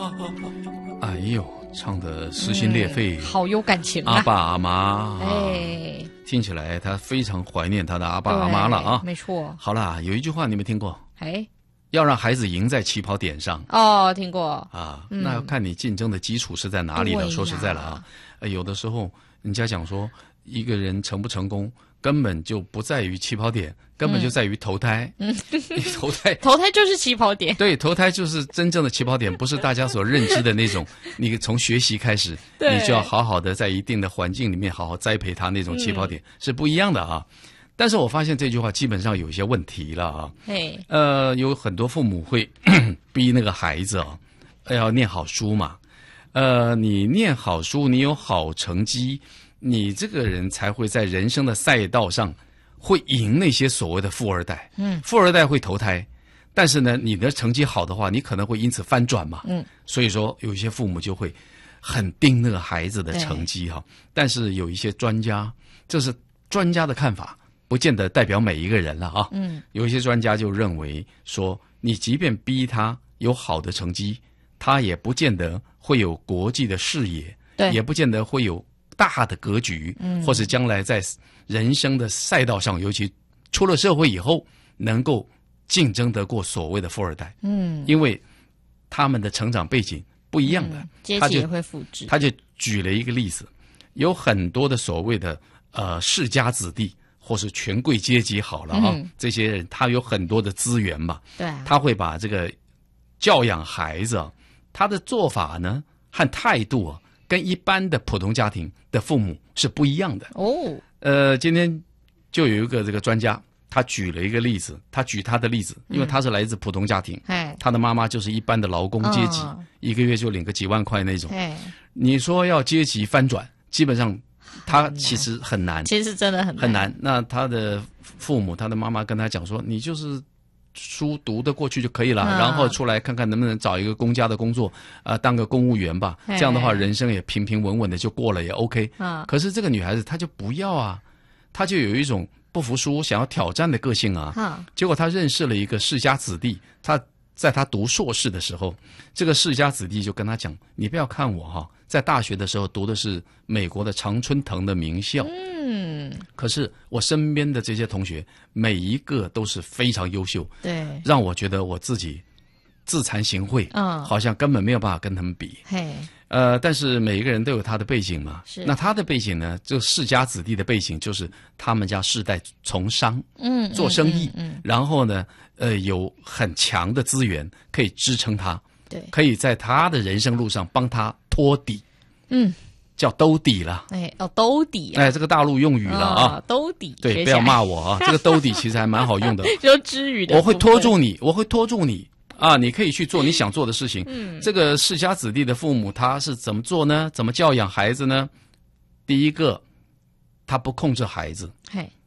哎呦，唱得撕心裂肺， 好有感情啊！ 阿爸阿妈， 哎， 听起来他非常怀念他的阿爸阿妈了啊。 没错。 好啦，有一句话你没听过？ 哎， 要让孩子赢在起跑点上。 哦，听过啊，那要看你竞争的基础是在哪里了。说实在了啊，有的时候人家讲说，一个人成不成功，根本就不在于起跑点，根本就在于投胎。投胎就是起跑点。 对，投胎就是真正的起跑点，不是大家所认知的那种。你从学习开始，你就要好好的在一定的环境里面好好栽培他那种起跑点，是不一样的啊。但是我发现这句话基本上有一些问题了啊。有很多父母会逼那个孩子啊，要念好书嘛。你念好书，你有好成绩，你这个人才会在人生的赛道上会赢那些所谓的富二代。富二代会投胎，但是呢，你的成绩好的话，你可能会因此翻转嘛。所以说有一些父母就会很盯那个孩子的成绩哈。但是有一些专家，这是专家的看法，不见得代表每一个人了啊。有一些专家就认为说，你即便逼他有好的成绩，他也不见得会有国际的视野，也不见得会有大的格局，或是将来在人生的赛道上，尤其出了社会以后，能够竞争得过所谓的富二代。因为他们的成长背景不一样的， 阶级也会复制。 他就举了一个例子，有很多的所谓的世家子弟或是权贵阶级好了啊，这些人他有很多的资源嘛， 对啊， 他会把这个教养孩子啊，他的做法呢和态度啊，跟一般的普通家庭的父母是不一样的哦。今天就有一个这个专家，他举了一个例子，他举他的例子，因为他是来自普通家庭，他的妈妈就是一般的劳工阶级，一个月就领个几万块那种。你说要阶级翻转，基本上他其实很难， 其实真的很难。那他的父母，他的妈妈跟他讲说，你就是书读得过去就可以了，然后出来看看能不能找一个公家的工作，当个公务员吧。这样的话，人生也平平稳稳的就过了，也 OK。可是这个女孩子她就不要啊，她就有一种不服输、想要挑战的个性啊。结果她认识了一个世家子弟，在她读硕士的时候，这个世家子弟就跟她讲：“你不要看我哈，在大学的时候读的是美国的常春藤的名校。可是我身边的这些同学每一个都是非常优秀，对，让我觉得我自己自惭形秽，好像根本没有办法跟他们比。但是每一个人都有他的背景嘛，那他的背景呢，就世家子弟的背景就是他们家世代从商，做生意，然后呢，有很强的资源可以支撑他，对，可以在他的人生路上帮他托底，叫兜底了， 兜底， 这个大陆用语了啊， 兜底， 对，不要骂我啊，这个兜底其实还蛮好用的， 就知语的， 我会拖住你，啊，你可以去做你想做的事情。这个世家子弟的父母他是怎么做呢？怎么教养孩子呢？第一个，他不控制孩子，